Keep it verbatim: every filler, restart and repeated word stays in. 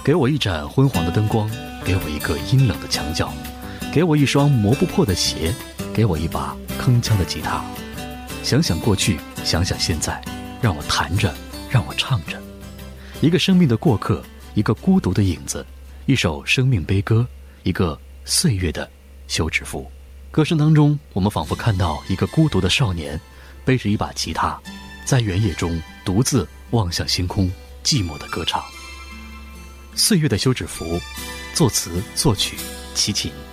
给我一盏昏黄的灯光，给我一个阴冷的墙角，给我一双磨不破的鞋，给我一把铿锵的吉他。想想过去，想想现在，让我弹着，让我唱着。一个生命的过客，一个孤独的影子，一首生命悲歌，一个岁月的休止符。歌声当中，我们仿佛看到一个孤独的少年，背着一把吉他，在原野中独自望向星空，寂寞的歌唱。岁月的休止符，作词作曲齐秦。